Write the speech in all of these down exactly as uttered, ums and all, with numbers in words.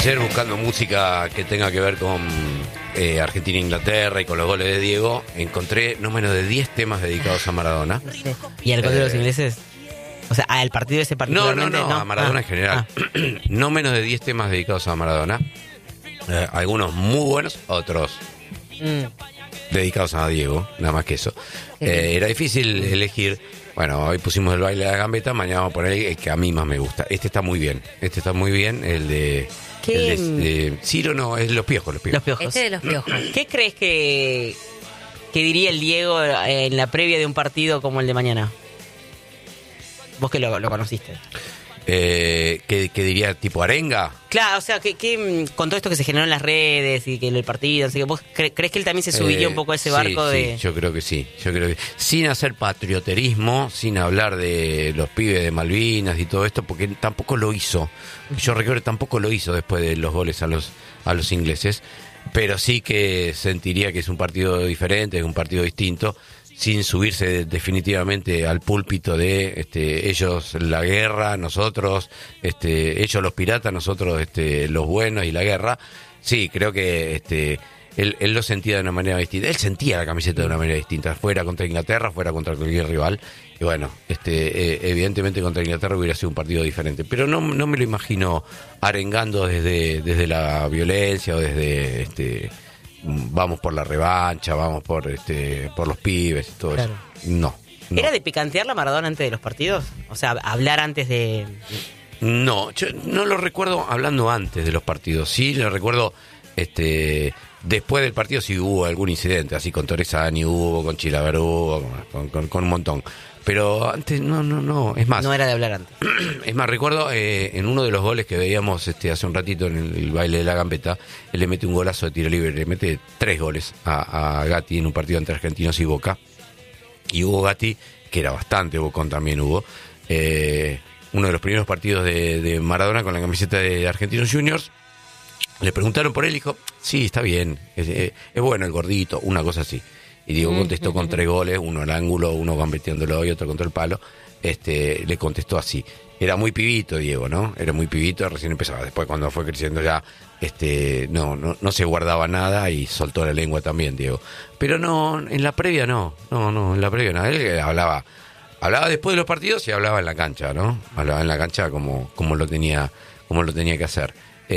Ayer buscando música que tenga que ver con eh, Argentina e Inglaterra y con los goles de Diego, encontré no menos de diez temas dedicados a Maradona. No sé. ¿Y el gol Eh, de los ingleses? O sea, al partido ese No, particularmente. no, no, a Maradona Ah, en general. ah. No menos de diez temas dedicados a Maradona. Eh, algunos muy buenos, otros Mm. dedicados a Diego, nada más que eso. Eh, era difícil elegir. Bueno, hoy pusimos el baile de la gambeta, mañana vamos a poner el que a mí más me gusta. Este está muy bien, este está muy bien, el de... ¿Qué? El de, de Ciro no, es Los Piojos, Los Piojos. Los piojos. Este de los piojos. ¿Qué crees que, que diría el Diego en la previa de un partido como el de mañana? Vos que lo, lo conociste. Eh, ¿qué, qué diría? ¿Tipo arenga? Claro, o sea, que, que con todo esto que se generó en las redes y que el partido, así que vos cre- crees que él también se subiría Eh, un poco a ese sí, barco sí, de... yo creo que sí, yo creo que sin hacer patrioterismo, sin hablar de los pibes de Malvinas y todo esto, porque tampoco lo hizo. Yo recuerdo que tampoco lo hizo después de los goles a los a los ingleses, pero sí que sentiría que es un partido diferente, es un partido distinto, sin subirse definitivamente al púlpito de este, ellos la guerra, nosotros, este, ellos los piratas, nosotros este, los buenos y la guerra. Sí, creo que este, él, él lo sentía de una manera distinta. Él sentía la camiseta de una manera distinta, fuera contra Inglaterra, fuera contra cualquier rival. Y bueno, este, eh, evidentemente contra Inglaterra hubiera sido un partido diferente. Pero no, no me lo imagino arengando desde, desde la violencia o desde... este vamos por la revancha, vamos por este por los pibes y todo Claro. eso. No, no. ¿Era de picantear la Maradona antes de los partidos? O sea, hablar antes de... No, yo no lo recuerdo hablando antes de los partidos. Sí, lo recuerdo este después del partido sí hubo algún incidente, así con Torresani hubo, con Chilaverú, hubo, con, con, con un montón. Pero antes no, no, no, es más. No era de hablar antes. Es más, recuerdo eh, en uno de los goles que veíamos este hace un ratito en el, el baile de la gambeta, él le mete un golazo de tiro libre, le mete tres goles a, a Gatti en un partido entre Argentinos y Boca. Y Hugo Gatti, que era bastante bocón también hubo, eh, uno de los primeros partidos de, de Maradona con la camiseta de Argentinos Juniors, le preguntaron por él y dijo, sí, está bien, es, es, es bueno el gordito, una cosa así. Y Diego contestó con tres goles, uno al ángulo, uno gambeteándolo y otro contra el palo. Este, le contestó así. Era muy pibito Diego, ¿no? Era muy pibito, recién empezaba. Después cuando fue creciendo ya, este, no, no, no se guardaba nada y soltó la lengua también, Diego. Pero no, en la previa no, no, no, en la previa no. Él hablaba, hablaba después de los partidos y hablaba en la cancha, ¿no? Hablaba en la cancha como, como lo tenía, como lo tenía que hacer.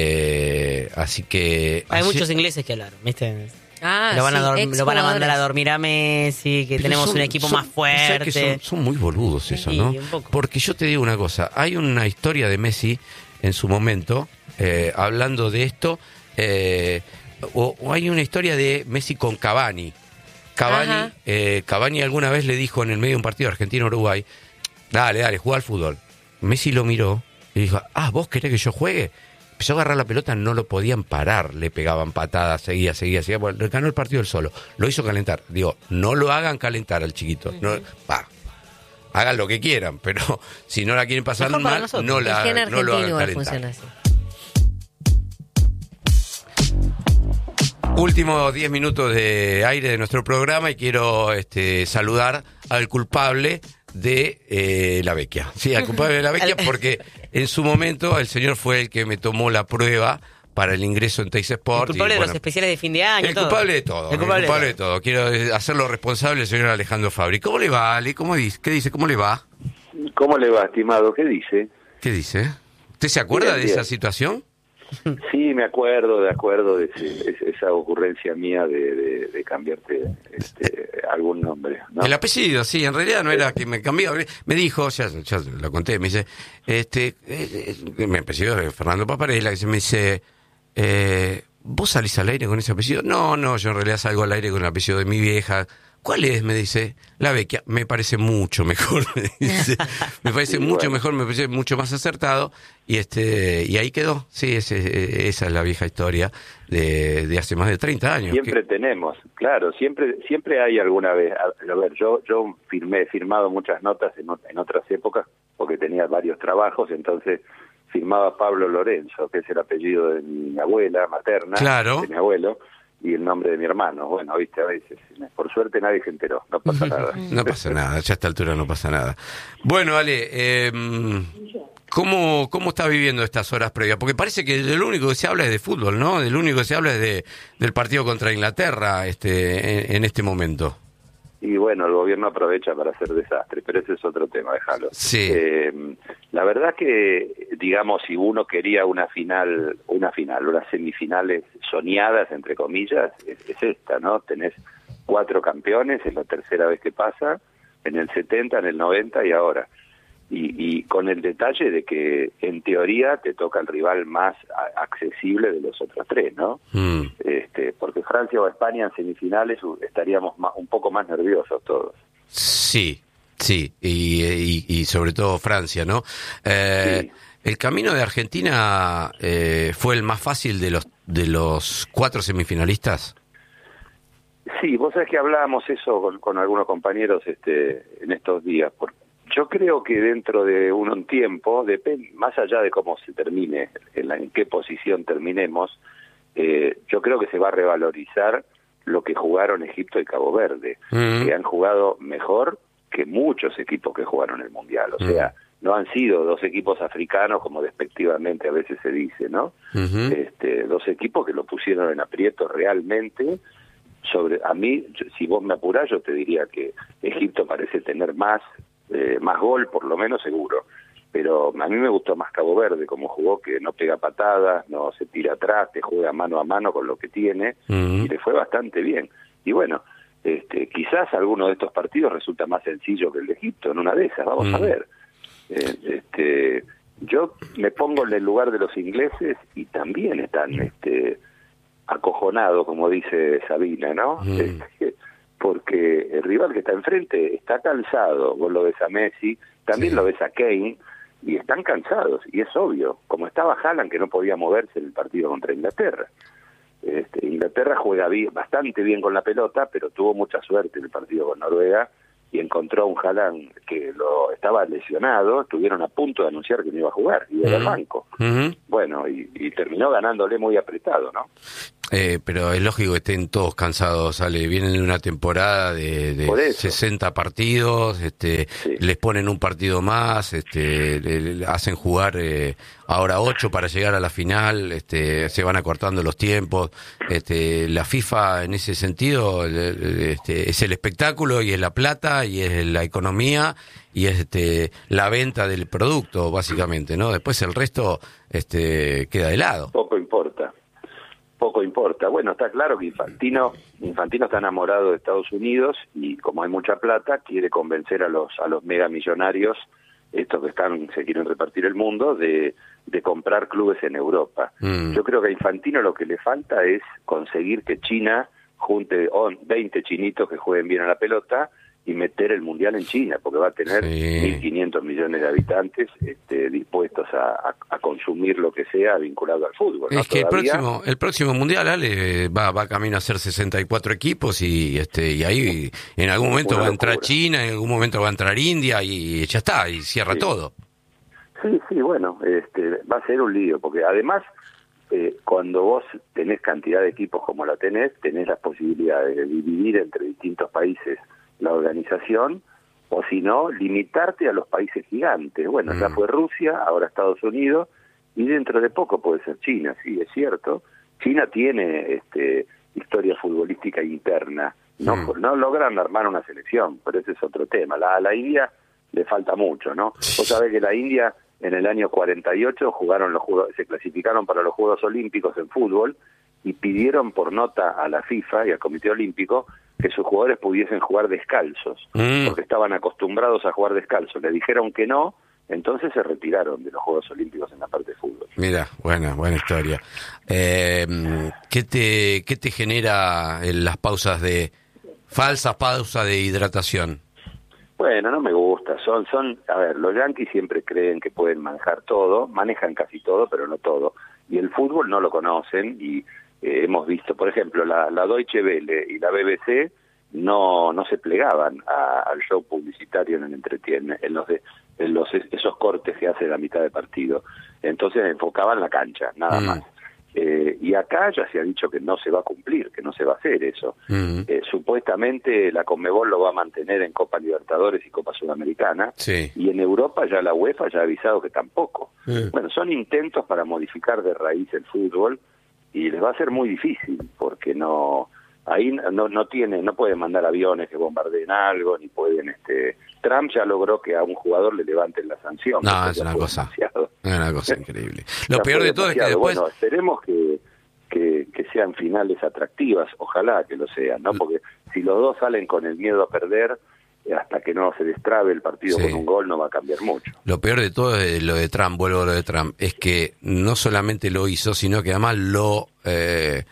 Eh, así que Hay así- muchos ingleses que hablaron, ¿viste? Ah, lo, van a sí, dorm- lo van a mandar a exjugadores. dormir a Messi, que Pero tenemos son- un equipo son- más o sea fuerte. que son, son muy boludos eso, Sí, ¿no? un poco. Porque yo te digo una cosa, hay una historia de Messi en su momento, eh, hablando de esto, eh, o, o hay una historia de Messi con Cavani. Cavani, Ajá. eh, Cavani alguna vez le dijo en el medio de un partido Argentina-Uruguay, dale, dale, juega al fútbol. Messi lo miró y dijo, ah, ¿vos querés que yo juegue? Empezó a agarrar la pelota, no lo podían parar, le pegaban patadas, seguía, seguía, seguía. Bueno, ganó el partido él solo, lo hizo calentar. Digo, no lo hagan calentar al chiquito. No, va, hagan lo que quieran, pero si no la quieren pasar Mejor para mal, nosotros. no, El la, gen no argentino lo hagan igual calentar. funciona así. Últimos diez minutos de aire de nuestro programa y quiero este, saludar al culpable de eh, la Vecchia. Sí, al culpable de la Vecchia porque en su momento el señor fue el que me tomó la prueba para el ingreso en Teis Sport. El culpable y, de bueno, los especiales de fin de año. el todo. culpable de todo. El culpable, el culpable de todo. Quiero eh, hacerlo responsable el señor Alejandro Fabri. ¿Cómo le va, Ale? ¿Cómo dice? ¿Qué dice? ¿Cómo le va? ¿Cómo le va, estimado? ¿Qué dice? ¿Qué dice? ¿Usted se acuerda Bien, de bien. esa situación? Sí, me acuerdo, de acuerdo de ese- ese- esa ocurrencia mía de, de, de cambiarte este, algún nombre, ¿no? El apellido, sí, en realidad no era que me cambió. Me dijo, ya, ya lo conté, me dice, este, eh, eh, mi apellido es Fernando Paparella, que se me dice, eh, ¿vos salís al aire con ese apellido? No, no, yo en realidad salgo al aire con el apellido de mi vieja. ¿Cuál es? Me dice, la Vecchia. Me parece mucho mejor, me dice. Me parece Y mucho bueno. mejor, me parece mucho más acertado. Y este y ahí quedó. Sí, ese, esa es la vieja historia de, de hace más de treinta años. Siempre que- tenemos, claro, siempre siempre hay alguna vez. A, a ver, yo yo firmé, he firmado muchas notas en, ot- en otras épocas porque tenía varios trabajos, entonces firmaba Pablo Lorenzo, que es el apellido de mi abuela materna, Claro. de mi abuelo, y el nombre de mi hermano. Bueno, viste, a veces, por suerte nadie se enteró, no pasa nada. No pasa nada, ya a esta altura no pasa nada. Bueno, Ale, eh, ¿cómo, ¿cómo está viviendo estas horas previas? Porque parece que de lo único que se habla es de fútbol, ¿no? De lo único que se habla es de del partido contra Inglaterra este en, en este momento. Y bueno, el gobierno aprovecha para hacer desastre, pero ese es otro tema, déjalo. Sí. Eh, la verdad que, digamos, si uno quería una final, una final, unas semifinales soñadas, entre comillas, es, es esta, ¿no? Tenés cuatro campeones, es la tercera vez que pasa, en el setenta, en el noventa y ahora. Y, y con el detalle de que, en teoría, te toca el rival más a, accesible de los otros tres, ¿no? Mm. Este, porque Francia o España en semifinales estaríamos más, un poco más nerviosos todos. Sí, sí, y, y, y sobre todo Francia, ¿no? Eh, Sí. El camino de Argentina eh, fue el más fácil de los de los cuatro semifinalistas. Sí, vos sabés que hablábamos eso con, con algunos compañeros este, en estos días. Por, yo creo que dentro de un tiempo, depende, más allá de cómo se termine, en, la, en qué posición terminemos, eh, yo creo que se va a revalorizar lo que jugaron Egipto y Cabo Verde, Mm. que han jugado mejor que muchos equipos que jugaron el Mundial. O Mm. sea, no han sido dos equipos africanos, como despectivamente a veces se dice, ¿no? Ujú. Este, dos equipos que lo pusieron en aprieto realmente. Sobre a mí, yo- si vos me apurás, yo te diría que Egipto parece tener más eh, más gol, por lo menos seguro, pero a mí me gustó más Cabo Verde, como jugó, que no pega patadas, no se tira atrás, te juega mano a mano con lo que tiene, Ujú. y le fue bastante bien. Y bueno, este, quizás alguno de estos partidos resulta más sencillo que el de Egipto, en una de esas, vamos Mm. a ver. Eh, este, yo me pongo en el lugar de los ingleses y también están este, acojonados, como dice Sabina, ¿no? Mm. Este, porque el rival que está enfrente está cansado. Vos lo ves a Messi, también Sí. lo ves a Kane, y están cansados, y es obvio, como estaba Haaland, que no podía moverse en el partido contra Inglaterra. Este, Inglaterra juega bien, bastante bien con la pelota, pero tuvo mucha suerte en el partido con Noruega, y encontró a un Haaland que lo estaba lesionado, estuvieron a punto de anunciar que no iba a jugar, y era al Ujú. banco. Ujú. Bueno, y, y terminó ganándole muy apretado, ¿no? Eh, pero es lógico que estén todos cansados, sale, vienen de una temporada de, de Por eso. sesenta partidos, este, Sí. les ponen un partido más, este, le, le hacen jugar eh, ahora ocho para llegar a la final, este, se van acortando los tiempos, este, la FIFA en ese sentido le- le- este, es el espectáculo y es la plata y es la economía y es este, la venta del producto básicamente, ¿no? Después el resto este, queda de lado. Poco importa. Poco importa. Bueno, está claro que Infantino, Infantino está enamorado de Estados Unidos y como hay mucha plata, quiere convencer a los a los megamillonarios, estos que están se quieren repartir el mundo, de, de comprar clubes en Europa. Mm. Yo creo que a Infantino lo que le falta es conseguir que China junte on- veinte chinitos que jueguen bien a la pelota y meter el Mundial en China, porque va a tener Sí. mil quinientos millones de habitantes este, dispuestos a, a, a consumir lo que sea vinculado al fútbol, ¿no? Es que el Todavía- próximo, el próximo mundial, Ale, va, va camino a ser sesenta y cuatro equipos y este y ahí en algún momento Una va a entrar locura. China, en algún momento va a entrar India y ya está, y cierra Sí. todo. Sí, sí, bueno, este, va a ser un lío, porque además, eh, cuando vos tenés cantidad de equipos como la tenés, tenés las posibilidades de dividir entre distintos países la organización, o si no, limitarte a los países gigantes. Bueno, ya Mm. fue Rusia, ahora Estados Unidos, y dentro de poco puede ser China, sí, es cierto. China tiene este, historia futbolística interna, no, Mm. no logran armar una selección, pero ese es otro tema. La, a la India le falta mucho, ¿no? Vos sabés que la India en el año cuarenta y ocho jugaron los juegos, se clasificaron para los Juegos Olímpicos en fútbol y pidieron por nota a la FIFA y al Comité Olímpico que sus jugadores pudiesen jugar descalzos, Mm. porque estaban acostumbrados a jugar descalzos. Le dijeron que no, entonces se retiraron de los Juegos Olímpicos en la parte de fútbol. Mira, buena, buena historia. Eh, ¿qué te, qué te genera en las pausas de falsas pausas de hidratación? Bueno, no me gusta. Son, son, a ver, los Yankees siempre creen que pueden manejar todo, manejan casi todo, pero no todo. Y el fútbol no lo conocen y eh, hemos visto, por ejemplo, la, la Deutsche Welle y la B B C no no se plegaban a- al show publicitario en el entretiene, en los de, en los esos cortes que hace a la mitad de partido. Entonces enfocaban la cancha, nada Mm. más. Eh, y acá ya se ha dicho que no se va a cumplir, que no se va a hacer eso. Uh-huh. Eh, supuestamente la Conmebol lo va a mantener en Copa Libertadores y Copa Sudamericana, sí. y en Europa ya la UEFA ya ha avisado que tampoco. Uh-huh. Bueno, son intentos para modificar de raíz el fútbol y les va a ser muy difícil porque no ahí no no tiene no pueden mandar aviones que bombardeen algo, ni pueden este Trump ya logró que a un jugador le levanten la sanción. No, es una cosa, es una cosa increíble. Lo peor de todo es que después... Bueno, esperemos que, que, que sean finales atractivas, ojalá que lo sean, ¿no? Porque si los dos salen con el miedo a perder, hasta que no se destrabe el partido sí. con un gol no va a cambiar mucho. Lo peor de todo es lo de Trump, vuelvo a lo de Trump, es que no solamente lo hizo, sino que además lo... Eh,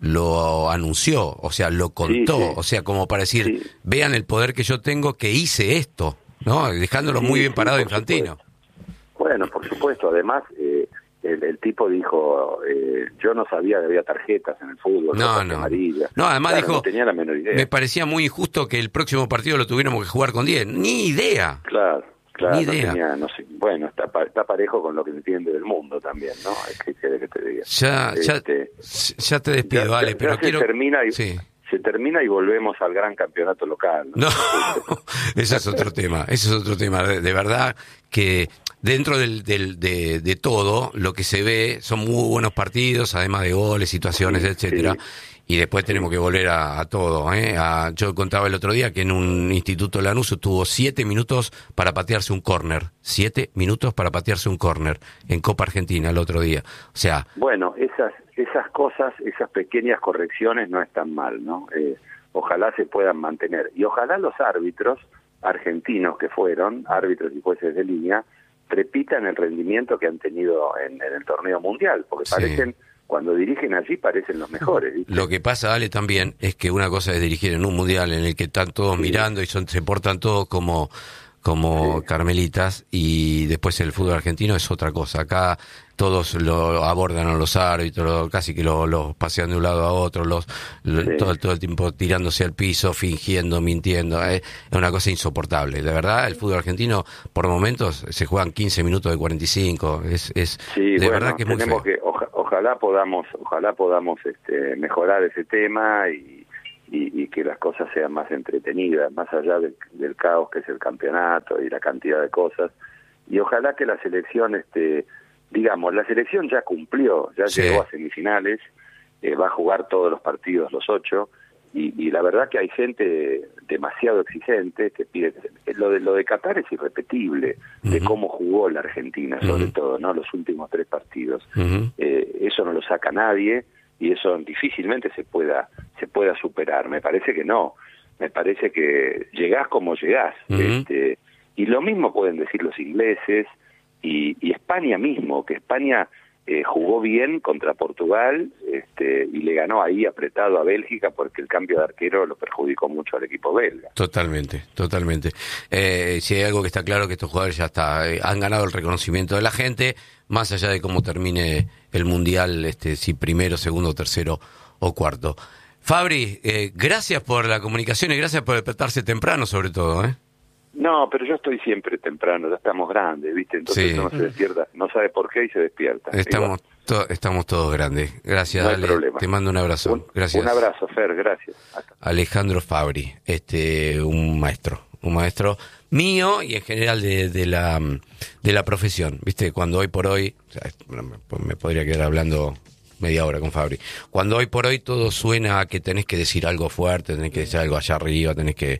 lo anunció, o sea, lo contó, sí, sí. o sea, como para decir, sí. vean el poder que yo tengo, que hice esto, ¿no? Dejándolo sí, muy bien sí, parado Infantino. Supuesto. Bueno, por supuesto, además, eh, el, el tipo dijo, eh, yo no sabía que había tarjetas en el fútbol, no, no. amarillas. No, además claro, dijo, no tenía la menor idea. Me parecía muy injusto que el próximo partido lo tuviéramos que jugar con diez, ni idea. Claro. Claro, Ni idea. No tenía, no sé, bueno, está, está parejo con lo que entiende del mundo también, ¿no? Es que quiere que te diga. Ya, este, ya, ya te despido, ya, vale, ya, pero ya quiero... Se termina, y, sí. se termina y volvemos al gran campeonato local. No, no ese es otro tema, ese es otro tema. De, de verdad que dentro del, del, de, de todo, lo que se ve son muy buenos partidos, además de goles, situaciones, sí, etcétera. Sí. Y después tenemos que volver a, a todo, ¿eh? A, yo contaba el otro día que en un instituto Lanús tuvo siete minutos para patearse un córner. Siete minutos para patearse un córner en Copa Argentina el otro día. O sea... Bueno, esas esas cosas, esas pequeñas correcciones no están mal, ¿no? Eh, ojalá se puedan mantener. Y ojalá los árbitros argentinos que fueron, árbitros y jueces de línea, repitan el rendimiento que han tenido en, en el torneo mundial, porque sí. parecen... Cuando dirigen allí parecen los mejores, ¿viste? Lo que pasa, Ale, también es que una cosa es dirigir en un mundial en el que están todos sí. mirando y son, se portan todos como como sí. carmelitas, y después el fútbol argentino es otra cosa. Acá todos lo abordan a los árbitros, lo, casi que los lo pasean de un lado a otro, los lo, sí. todo, todo el tiempo tirándose al piso, fingiendo, mintiendo. Es una cosa insoportable. De verdad, el fútbol argentino, por momentos, se juegan quince minutos de cuarenta y cinco. Es, es sí, de bueno, verdad que es muy feo. Que, oja, ojalá podamos, ojalá podamos este, mejorar ese tema y, y, y que las cosas sean más entretenidas, más allá del, del caos que es el campeonato y la cantidad de cosas. Y ojalá que la selección... este digamos, la selección ya cumplió, ya sí. llegó a semifinales, eh, va a jugar todos los partidos, los ocho, y, y la verdad que hay gente demasiado exigente que pide... Lo de, lo de Qatar es irrepetible, uh-huh. de cómo jugó la Argentina, sobre uh-huh. todo, ¿no? Los últimos tres partidos. Uh-huh. Eh, eso no lo saca nadie y eso difícilmente se pueda, se pueda superar. Me parece que no. Me parece que llegás como llegás. Uh-huh. Este, y lo mismo pueden decir los ingleses, Y, y España mismo, que España eh, jugó bien contra Portugal este, y le ganó ahí apretado a Bélgica porque el cambio de arquero lo perjudicó mucho al equipo belga. Totalmente, totalmente. Eh, si hay algo que está claro, que estos jugadores ya está, eh, han ganado el reconocimiento de la gente, más allá de cómo termine el Mundial, este, si primero, segundo, tercero o cuarto. Fabri, eh, gracias por la comunicación y gracias por despertarse temprano sobre todo, ¿eh? No, pero yo estoy siempre temprano, ya estamos grandes, ¿viste? Entonces sí. uno se despierta, no sabe por qué y se despierta. Estamos to- estamos todos grandes. Gracias, no hay Ale. problema. Te mando un abrazo. Un, gracias. Un abrazo, Fer, gracias. Hasta. Alejandro Fabri, este, un maestro, un maestro mío y en general de, de la de la profesión, ¿viste? Cuando hoy por hoy, o sea, me podría quedar hablando media hora con Fabri. Cuando hoy por hoy todo suena a que tenés que decir algo fuerte, tenés que decir algo allá arriba, tenés que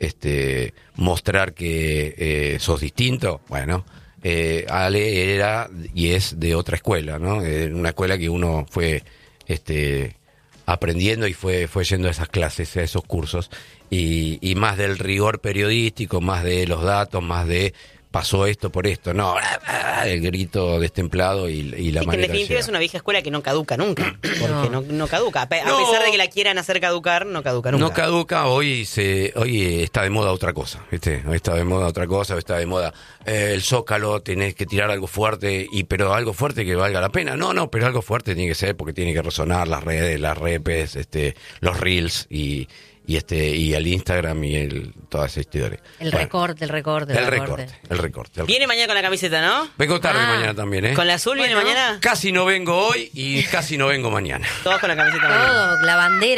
este mostrar que eh, sos distinto, bueno, eh, Ale era y es de otra escuela, ¿no? Eh, una escuela que uno fue este aprendiendo y fue fue yendo a esas clases, a esos cursos, y, y más del rigor periodístico, más de los datos, más de pasó esto por esto, no, el grito destemplado y, y la sí, manera que en definitiva de es una vieja escuela que no caduca nunca, porque no, no, no caduca, a pesar no, de que la quieran hacer caducar, no caduca nunca. No caduca, hoy se hoy está de moda otra cosa, ¿viste? Hoy está de moda otra cosa, hoy está de moda eh, el Zócalo, tenés que tirar algo fuerte, y pero algo fuerte que valga la pena, no, no, pero algo fuerte tiene que ser porque tiene que resonar las redes, las repes, este, los reels y y este y al Instagram y el, todas esas historias. El Bueno, recorte, el recorte, el, el recorte. recorte, el recorte. el Viene recorte. mañana con la camiseta, ¿no? Vengo tarde Ah. mañana también, ¿eh? ¿Con la azul viene Bueno. mañana? Casi no vengo hoy y casi no vengo mañana. Todos con la camiseta mañana. Todo, la bandera.